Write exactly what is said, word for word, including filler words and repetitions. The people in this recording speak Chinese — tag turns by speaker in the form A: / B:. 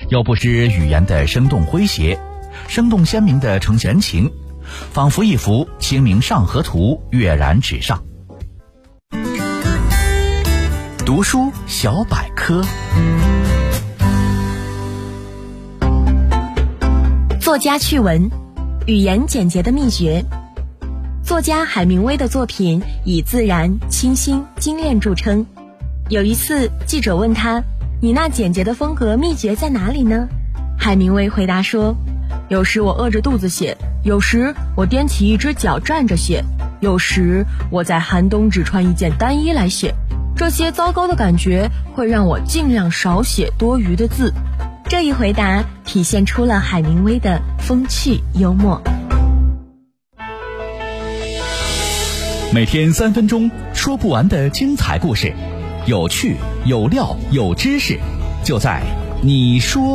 A: 又不失语言的生动诙谐，生动鲜明地呈人情，仿佛一幅《清明上河图》跃然纸上。读书小百科。
B: 作家趣闻，语言简洁的秘诀。作家海明威的作品以自然、清新、精炼著称。有一次，记者问他：“你那简洁的风格秘诀在哪里呢？”海明威回答说：“有时我饿着肚子写，有时我踮起一只脚站着写，有时我在寒冬只穿一件单衣来写。这些糟糕的感觉会让我尽量少写多余的字。”这一回答体现出了海明威的风趣幽默。
A: 每天三分钟，说不完的精彩故事，有趣有料有知识，就在你说